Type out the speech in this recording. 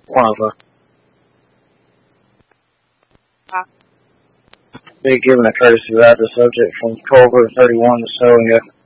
Plaza. Ah. Be given a courtesy ride to subject from 1231 to Sonia.